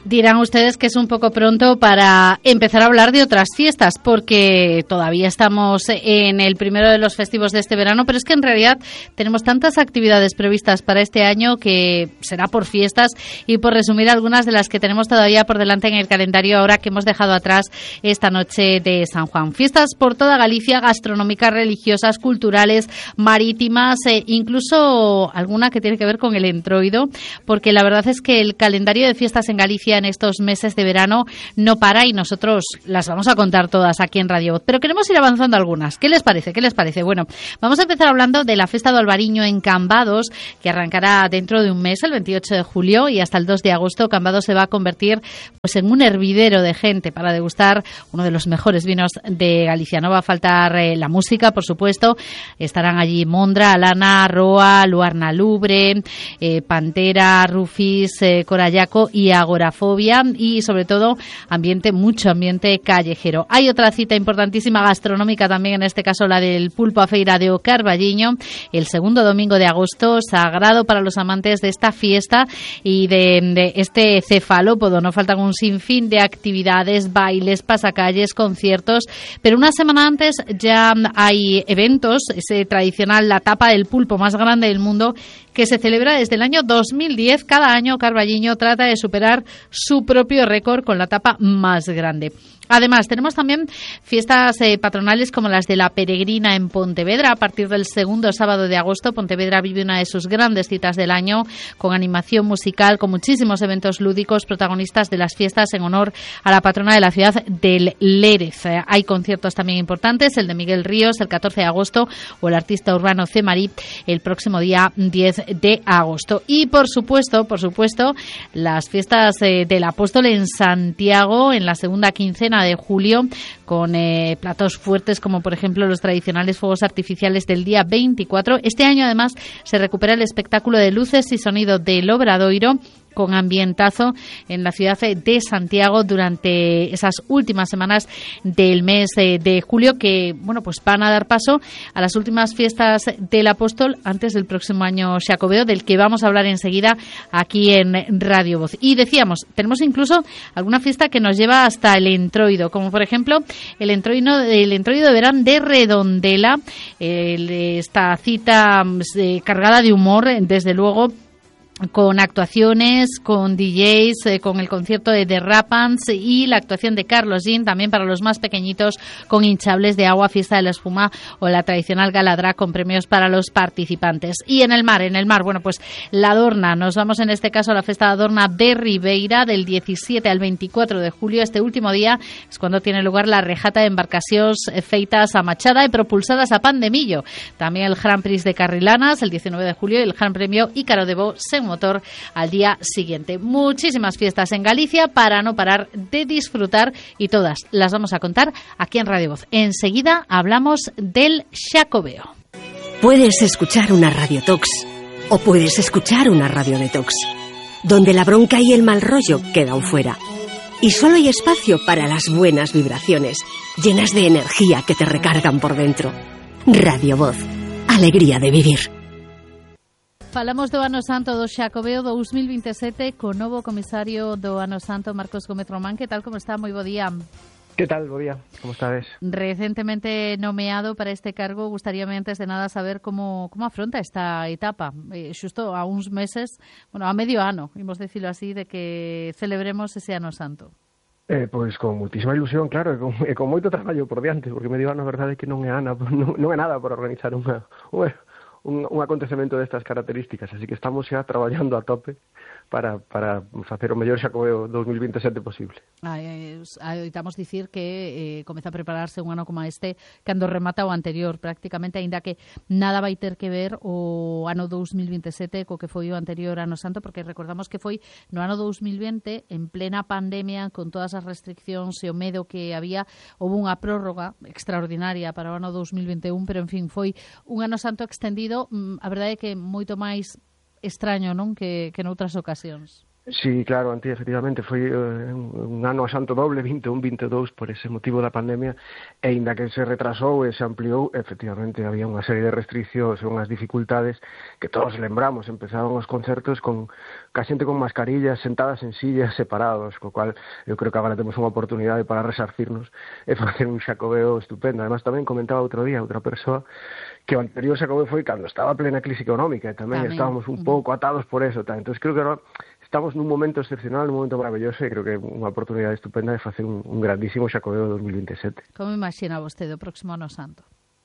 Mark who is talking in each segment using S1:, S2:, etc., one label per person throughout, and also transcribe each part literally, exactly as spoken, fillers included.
S1: Dirán ustedes que es un poco pronto para empezar a hablar de otras fiestas, porque todavía estamos en el primero de los festivos de este verano, pero es que en realidad tenemos tantas actividades previstas para este año que será por fiestas, y por resumir algunas de las que tenemos todavía por delante en el calendario ahora que hemos dejado atrás esta noche de San Juan. Fiestas por toda Galicia, gastronómicas, religiosas, culturales, marítimas, e incluso alguna que tiene que ver con el entroido, porque la verdad es que el calendario de fiestas en Galicia en estos meses de verano no para, y nosotros las vamos a contar todas aquí en Radio Voz, pero queremos ir avanzando algunas. ¿Qué les parece? ¿Qué les parece? Bueno, vamos a empezar hablando de la Festa do Albariño en Cambados, que arrancará dentro de un mes, el veintiocho de julio, y hasta el dos de agosto Cambados se va a convertir pues en un hervidero de gente para degustar uno de los mejores vinos de Galicia. No va a faltar eh, la música, por supuesto. Estarán allí Mondra, Alana, Roa, Luarna Lubre, eh, Pantera, Rufis, eh, Corallaco y Agorafobia, y sobre todo ambiente, mucho ambiente callejero. Hay otra cita importantísima gastronómica también, en este caso la del Pulpo a Feira de O Carballiño, el segundo domingo de agosto, sagrado para los amantes de esta fiesta y de, de este cefalópodo. No faltan un sinfín de actividades, bailes, pasacalles, conciertos, pero una semana antes ya hay eventos, ese tradicional La Tapa del Pulpo más grande del mundo, que se celebra desde el año dos mil diez. Cada año Carballiño trata de superar su propio récord con la tapa más grande. Además, tenemos también fiestas eh, patronales como las de la Peregrina en Pontevedra. A partir del segundo sábado de agosto, Pontevedra vive una de sus grandes citas del año, con animación musical, con muchísimos eventos lúdicos, protagonistas de las fiestas en honor a la patrona de la ciudad del Lérez. Eh, hay conciertos también importantes, el de Miguel Ríos el catorce de agosto o el artista urbano Cemarí el próximo día diez de agosto. Y por supuesto, por supuesto, las fiestas eh, del Apóstol en Santiago en la segunda quincena de julio, con eh, platos fuertes como por ejemplo los tradicionales fuegos artificiales del día veinticuatro. Este año además se recupera el espectáculo de luces y sonido del Obradoiro, con ambientazo en la ciudad de Santiago durante esas últimas semanas del mes de julio, que bueno, pues van a dar paso a las últimas fiestas del Apóstol antes del próximo año Xacobeo, del que vamos a hablar enseguida aquí en Radio Voz. Y decíamos, tenemos incluso alguna fiesta que nos lleva hasta el entroido, como por ejemplo el entroido, el entroido de verán de Redondela, el, esta cita eh, cargada de humor, desde luego, con actuaciones, con D Js, eh, con el concierto de The Rapans y la actuación de Carlos Jean, también para los más pequeñitos, con hinchables de agua, fiesta de la espuma o la tradicional galadra con premios para los participantes. Y en el mar, en el mar, bueno, pues la Adorna, nos vamos en este caso a la Festa de Adorna de Ribeira del diecisiete al veinticuatro de julio. Este último día es cuando tiene lugar la rejata de embarcacións feitas a machada y propulsadas a pan de millo. También el Gran Prix de Carrilanas el diecinueve de julio y el Gran Premio Ícaro de Bo Sen Motor al día siguiente. Muchísimas fiestas en Galicia para no parar de disfrutar, y todas las vamos a contar aquí en Radio Voz. Enseguida hablamos del Xacobeo.
S2: Puedes escuchar una Radio Tox o puedes escuchar una Radio Detox, donde la bronca y el mal rollo quedan fuera y solo hay espacio para las buenas vibraciones, llenas de energía que te recargan por dentro. Radio Voz, alegría de vivir.
S1: Falamos do Ano Santo do Xacobeo dos mil veintisiete con novo comisario do Ano Santo, Marcos Gómez Román. Que tal, como está? Moi bo día.
S3: Que tal, bo día, como estades?
S1: Recentemente nomeado para este cargo, gustaríame antes de nada saber como, como afronta esta etapa, eh, xusto a uns meses, bueno, a medio ano, imos decirlo así, de que celebremos ese Ano Santo.
S3: Eh, pois con muitísima ilusión, claro, e con, e con moito traballo por diante, porque medio ano a verdade é que non é, ana, non, non é nada para organizar unha... unha Un, un acontecemento destas características, así que estamos xa traballando a tope para, para facer o mellor Xacobeo dos mil veintisiete posible.
S1: Aitamos dicir que eh, comeza a prepararse un ano como este cando remata o anterior, prácticamente, aínda que nada vai ter que ver o ano dos mil veintisiete co que foi o anterior Ano Santo, porque recordamos que foi no ano dos mil vinte, en plena pandemia, con todas as restriccións e o medo que había, houve unha prórroga extraordinaria para o ano dos mil vinte e un, pero en fin, foi un Ano Santo extendido. A verdade é que moito máis extraño, non, que, que noutras ocasións.
S3: Sí, claro, Antía, efectivamente, foi uh, un ano a santo doble, vinte e un, vinte e dous, por ese motivo da pandemia, e ainda que se retrasou e se ampliou, efectivamente, había unha serie de restriccións e unhas dificultades que todos lembramos. Empezaron os concertos con ca xente con mascarillas, sentadas en sillas separados, co cual eu creo que agora temos unha oportunidade para resarcirnos e facer un Xacobeo estupendo. Además, tamén comentaba outro día outra persoa que o anterior Xacobeo foi cando estaba a plena crise económica e tamén, tamén. estábamos un pouco atados por eso. Tá? Entón, creo que agora estamos nun momento excepcional, nun momento maravilloso e creo que é unha oportunidade estupenda de facer un, un grandísimo Xacobeo dos mil vinte e sete.
S1: Como imagina vostede o próximo Ano Santo?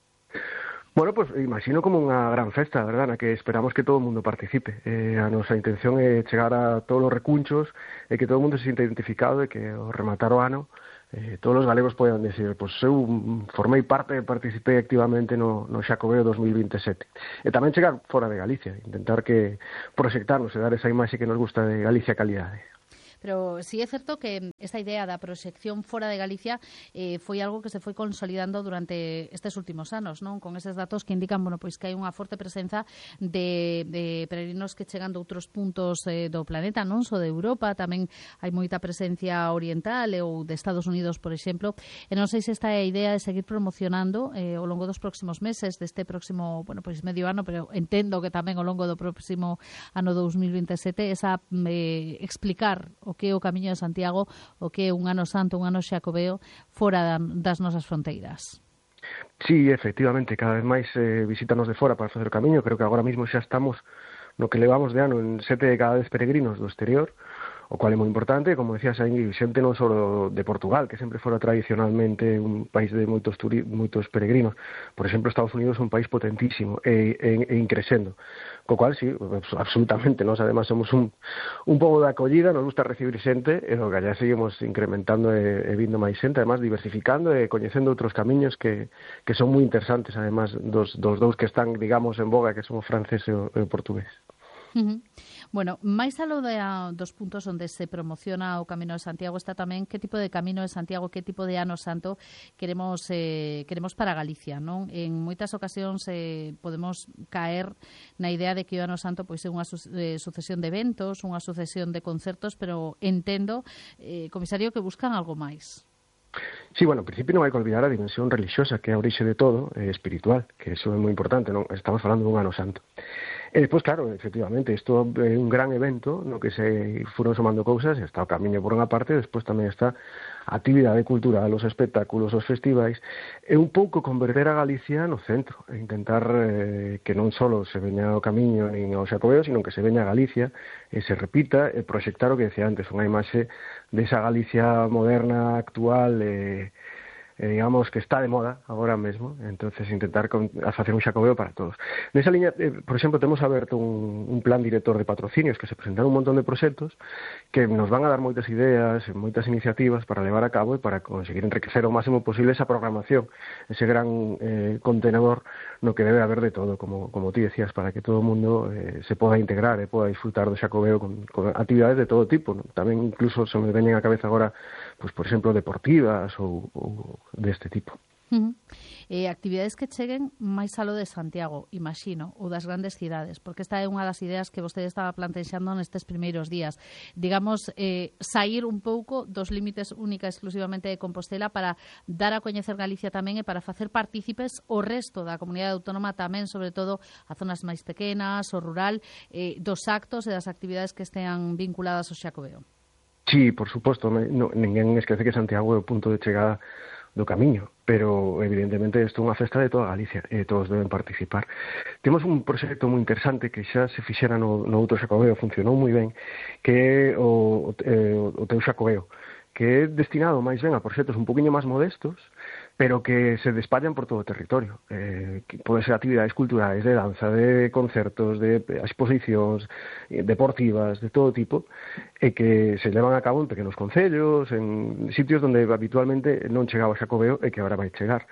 S3: Bueno, pues imagino como unha gran festa, verdad, na que esperamos que todo o mundo participe. Eh, a nosa intención é chegar a todos os recunchos e que todo o mundo se sinta identificado e que ao rematar o ano eh, todos os galegos poden decir, pois pues, eu formei parte e participei activamente no, no Xacobeo dos mil vinte e sete. E tamén chegar fora de Galicia, intentar que proxectarnos e dar esa imaxe que nos gusta de Galicia calidade.
S1: Pero sí é certo que esta idea da proxección fora de Galicia eh, foi algo que se foi consolidando durante estes últimos anos, non? Con eses datos que indican, bueno, pois que hai unha forte presenza de, de peregrinos que chegan de outros puntos eh, do planeta, non só de Europa, tamén hai moita presencia oriental ou de Estados Unidos, por exemplo. E non sei se esta é a idea de seguir promocionando eh, ao longo dos próximos meses, deste próximo, bueno, pois medio ano, pero entendo que tamén ao longo do próximo ano dos mil vinte e sete, esa eh, explicar o que é o Camiño de Santiago, o que é un Ano Santo, un ano Xacobeo, fora das nosas fronteiras.
S3: Sí, efectivamente, cada vez máis eh, visítanos de fora para facer o camiño. Creo que agora mesmo xa estamos no que levamos de ano en sete de cada dez peregrinos do exterior, o cual é moi importante. Como decías aí, xente non só de Portugal, que sempre fora tradicionalmente un país de moitos turi moitos peregrinos. Por exemplo, Estados Unidos é un país potentísimo e, e, e increscendo. Co cual, sí, absolutamente, nós además somos un, un pobo de acollida, nos gusta recibir xente, e o que allá seguimos incrementando e, e vindo máis xente, además diversificando e coñecendo outros camiños que, que son moi interesantes, además dos, dos dous que están, digamos, en boga, que son o francés e o, e o portugués.
S1: Uh-huh. Bueno, máis aló de, a, dos puntos onde se promociona o Camino de Santiago está tamén que tipo de Camino de Santiago, que tipo de Ano Santo queremos eh, queremos para Galicia, non? En moitas ocasións eh, podemos caer na idea de que o Ano Santo pois é unha su eh, sucesión de eventos, unha sucesión de concertos, pero entendo, eh, comisario, que buscan algo máis.
S3: Sí, bueno, en principio non hai que olvidar a dimensión religiosa, que é a orixe de todo, eh, espiritual, que eso é moi importante, non? Estamos falando dun Ano Santo. E despois, claro, efectivamente, isto é un gran evento no que se foron somando cousas, está o camiño por unha parte, despois tamén está a actividade cultural, os espectáculos, os festivais, e un pouco converter a Galicia no centro, e intentar eh, que non só se veña o camiño nin ao Xacobeo, sino que se veña a Galicia, e se repita, e proxectar o que decía antes, unha imaxe desa Galicia moderna, actual, e eh, digamos que está de moda agora mesmo, entonces intentar con, a facer un Xacobeo para todos. Nesa liña, eh, por exemplo, temos aberto un, un plan director de patrocinios que se presentaron un montón de proxectos que nos van a dar moitas ideas, moitas iniciativas para levar a cabo e para conseguir enriquecer o máximo posible esa programación, ese gran eh, contenedor no que debe haber de todo, como, como ti decías, para que todo o mundo eh, se poda integrar e poda disfrutar do Xacobeo con, con actividades de todo tipo, ¿no? Tamén incluso se me veñen a cabeza agora, pues, por exemplo, deportivas ou, ou deste tipo.
S1: Uh-huh. Eh, actividades que cheguen máis aló de Santiago, imagino, ou das grandes cidades, porque esta é unha das ideas que vostede estaba plantexando nestes primeiros días. Digamos, eh, sair un pouco dos límites única exclusivamente de Compostela para dar a coñecer Galicia tamén e para facer partícipes o resto da comunidade autónoma tamén, sobre todo a zonas máis pequenas, o rural, eh, dos actos e das actividades que estean vinculadas ao Xacobeo.
S3: Sí, por suposto, no, ninguén esquece que Santiago é o punto de chegada do camiño, pero evidentemente isto é unha festa de toda Galicia e todos deben participar. Temos un proxecto moi interesante que xa se fixera no, no outro Xacobeo, funcionou moi ben, que é o, o, o teu Xacobeo, que é destinado máis ben a proxectos un poquinho máis modestos, pero que se despallan por todo o territorio. Eh, que pode ser actividades culturais, de danza, de concertos, de exposicións deportivas, de todo tipo, e que se levan a cabo en pequenos concellos, en sitios onde habitualmente non chegaba o Xacobeo e que agora vai chegar.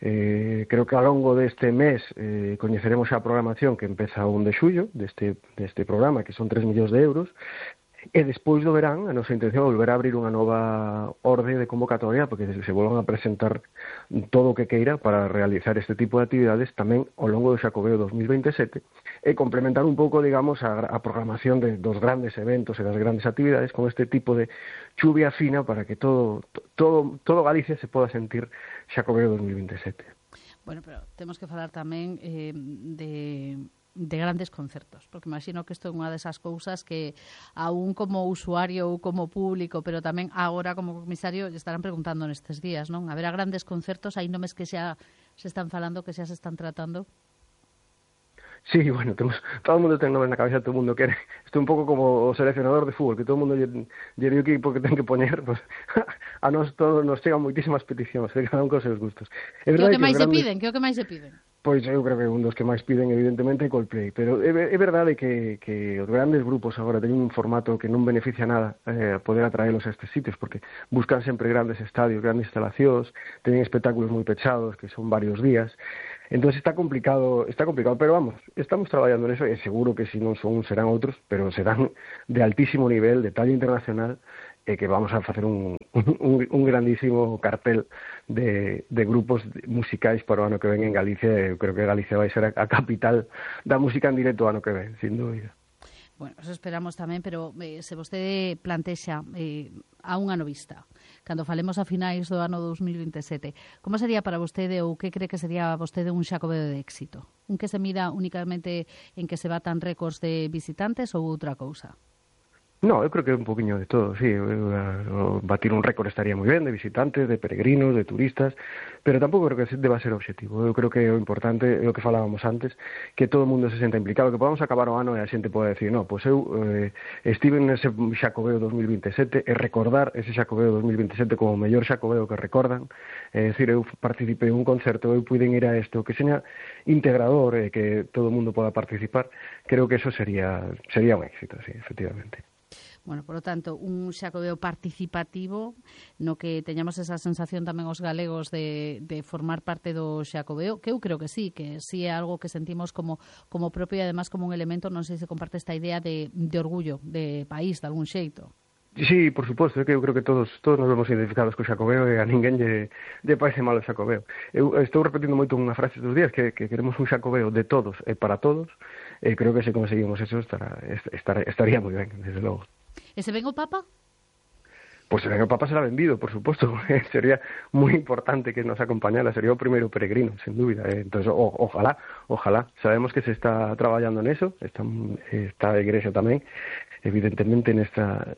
S3: Eh, creo que ao longo deste mes eh, coñeceremos a programación que empeza o un de xullo deste, deste programa, que son tres millóns de euros, E despois do verán, a nosa intención é volver a abrir unha nova orde de convocatoria, porque se volvan a presentar todo o que queira para realizar este tipo de actividades tamén ao longo do Xacobeo dos mil veintesete, e complementar un pouco, digamos, a, a programación de, dos grandes eventos e das grandes actividades con este tipo de chuvia fina para que todo, todo, todo Galicia se poda sentir Xacobeo dos mil veintesete.
S1: Bueno, pero temos que falar tamén eh, de... de grandes concertos, porque imagino que isto é unha desas cousas que aún como usuario ou como público, pero tamén agora como comisario lle estarán preguntando nestes días, non? Haberá grandes concertos, hai nomes que xa se están falando, que xa se están tratando.
S3: Sí, bueno, temos, todo o mundo ten nomes na cabeza, todo o mundo quere. Isto é un pouco como o seleccionador de fútbol, que todo o mundo lle, lle o equipo que ten que poñer, pues, a nós todos nos chegan moitísimas peticións, de cada un cos seus gustos.
S1: Que o que máis se piden? Que o que máis se piden?
S3: Pois eu creo que un dos que máis piden, evidentemente, é Coldplay, pero é, é verdade que, que os grandes grupos agora teñen un formato que non beneficia nada eh, poder atraelos a estes sitios, porque buscan sempre grandes estadios, grandes instalacións, teñen espectáculos moi pechados, que son varios días. Entón está complicado, está complicado, pero vamos, estamos traballando en eso e seguro que se non son serán outros, pero serán de altísimo nivel, de talla internacional, e que vamos a facer un, un, un grandísimo cartel de, de grupos musicais para o ano que ven en Galicia. Eu creo que Galicia vai ser a, a capital da música en directo o ano que ven, sin dúbida.
S1: Bueno, eso esperamos tamén, pero eh, se vostede plantexa eh, a un ano vista, cando falemos a finais do ano dos mil veintesete, como sería para vostede ou que cree que sería vostede un Xacobeo de éxito? Un que se mira únicamente en que se batan récords de visitantes ou outra cousa?
S3: No, eu creo que un poquinho de todo, sí. Batir un récord estaría moi ben, de visitantes, de peregrinos, de turistas, pero tampouco creo que deba ser o objetivo. Eu creo que o importante é o que falábamos antes, que todo o mundo se senta implicado, que podamos acabar o ano e a xente poda decir, no, pois eu eh, estive nese Xacobeo dos mil veintesete e recordar ese Xacobeo dos mil veintesete como o mellor Xacobeo que recordan, é dicir, eu participei en un concerto, eu puiden ir a isto, que seña integrador e que todo o mundo poda participar. Creo que eso sería sería un éxito, sí, efectivamente.
S1: Bueno, por lo tanto, un Xacobeo participativo no que teñamos esa sensación tamén os galegos de, de formar parte do Xacobeo, que eu creo que sí, que sí é algo que sentimos como, como propio e además como un elemento, non sei se comparte esta idea de, de orgullo, de país, de algún xeito.
S3: Sí, por suposto, é que eu creo que todos todos nos vemos identificados co Xacobeo e a ninguén lle, lle parece mal o Xacobeo. Eu estou repetindo moito unha frase estes días que, que queremos un Xacobeo de todos e para todos, e creo que se conseguimos eso estará, estar, estaría moi ben, desde logo.
S1: E se ven o Papa?
S3: Pois se ven o Papa será benvido, por suposto. Sería moi importante que nos acompañara, sería o primeiro peregrino, sen dúbida. Entón, o, ojalá, ojalá. Sabemos que se está traballando neso, está, está a Igrexa tamén, evidentemente nesta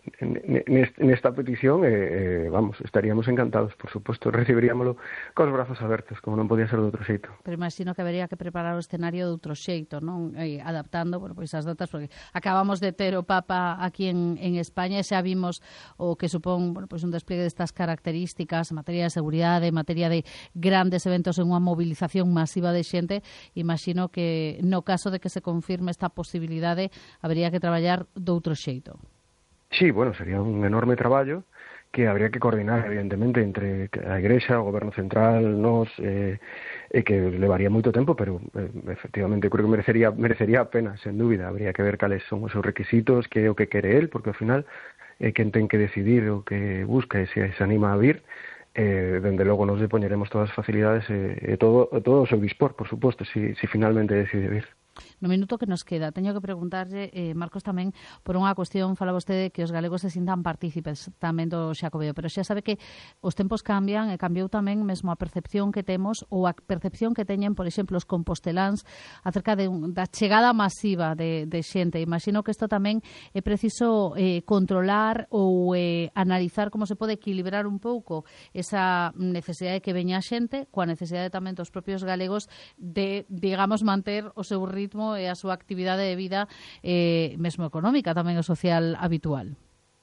S3: nesta petición, e eh, vamos, estaríamos encantados, por suposto, recibiríamoslo cos brazos abertos, como non podía ser de outro xeito.
S1: Pero imagino que habería que preparar o escenario de outro xeito, non? Eh, adaptando, bueno, pois as datas, porque acabamos de ter o Papa aquí en, en España e xa vimos o que supón, bueno, pois un despliegue destas características en materia de seguridade, en materia de grandes eventos en unha movilización masiva de xente. Imagino que no caso de que se confirme esta posibilidade, habería que traballar doutro xeito.
S3: Sí, bueno, sería un enorme traballo que habría que coordinar, evidentemente, entre a Igrexa, o Goberno Central, nos, eh, e que levaría moito tempo, pero eh, efectivamente creo que merecería merecería a pena, sen dúbida. Habría que ver cales son os seus requisitos, que é o que quere el, porque ao final é quen ten que decidir o que busca e se se anima a vir. Eh, dende logo nos depoñeremos todas as facilidades e, e todo, todo o seu dispor, por suposto, si, si finalmente decide vir.
S1: No minuto que nos queda, teño que preguntarlle, eh, Marcos, tamén por unha cuestión, fala vostede que os galegos se sintan partícipes tamén do Xacobeo, pero xa sabe que os tempos cambian e cambiou tamén mesmo a percepción que temos ou a percepción que teñen, por exemplo, os composteláns acerca de un, da chegada masiva de, de xente. Imagino que isto tamén é preciso eh, controlar ou eh, analizar como se pode equilibrar un pouco esa necesidade que veña a xente coa necesidade tamén dos propios galegos de, digamos, manter o seu ritmo e a súa actividade de vida, eh, mesmo económica, tamén o social habitual.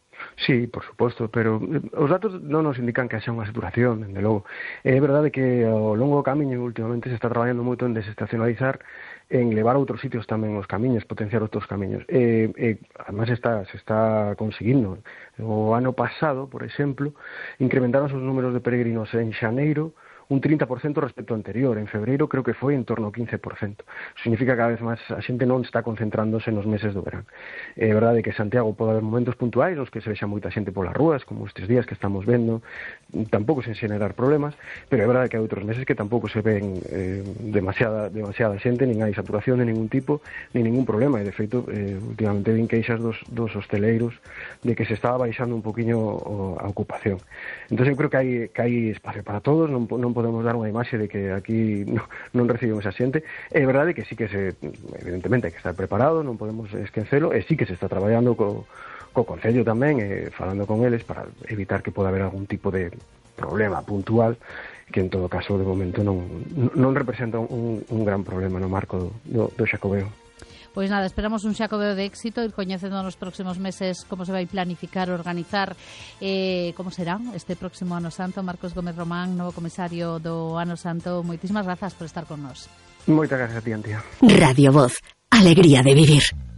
S3: Sí, por suposto, pero os datos non nos indican que haxa unha saturación, dende logo. É verdade que ao longo do camiño últimamente se está traballando moito en desestacionalizar, en levar a outros sitios tamén os camiños, potenciar outros camiños. E, e además está, se está conseguindo. O ano pasado, por exemplo, incrementaron os números de peregrinos en xaneiro un trinta por cento respecto ao anterior. En febreiro creo que foi en torno ao quince por cento. Significa que cada vez máis a xente non está concentrándose nos meses do verán. É verdade que Santiago pode haber momentos puntuais nos que se vexa moita xente polas rúas, como estes días que estamos vendo, tampouco sen xenerar problemas, pero é verdade que hai outros meses que tampouco se ven eh, demasiada, demasiada xente, nin hai saturación de ningún tipo, nin ningún problema, e de feito, eh, últimamente vin queixas dos, dos hosteleiros de que se estaba baixando un poquinho a ocupación. Entón, eu creo que hai, que hai espacio para todos, non, non podemos dar unha imaxe de que aquí non, non recibimos a xente. É verdade que sí que se, evidentemente, hai que estar preparado, non podemos esquecelo, e sí que se está traballando co, co Concello tamén, e falando con eles para evitar que poda haber algún tipo de problema puntual, que en todo caso, de momento, non, non representa un, un gran problema no marco do, do Xacobeo.
S1: Pois nada, esperamos un Xacobeo de éxito, ir coñecendo nos próximos meses como se vai planificar, organizar, eh, como será este próximo Ano Santo. Marcos Gómez Román, novo comisario do Ano Santo, moitísimas grazas por estar con nós.
S3: Moitas grazas a ti, Antía.
S2: Radio Voz, alegría de vivir.